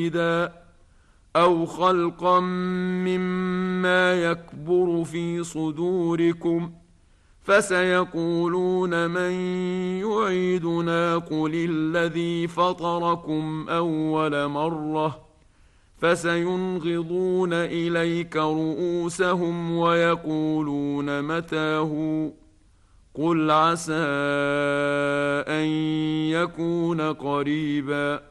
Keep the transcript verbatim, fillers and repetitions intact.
أو خلقا مما يكبر في صدوركم فسيقولون من يعيدنا قل الذي فطركم أول مرة فسينغضون إليك رؤوسهم ويقولون متى قل عسى أن يكون قريبا.